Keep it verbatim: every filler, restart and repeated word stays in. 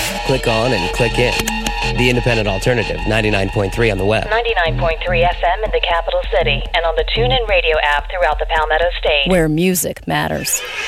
Click on and click in. The Independent Alternative, ninety-nine point three on the web. ninety-nine point three F M in the capital city and on the TuneIn Radio app throughout the Palmetto State. Where music matters.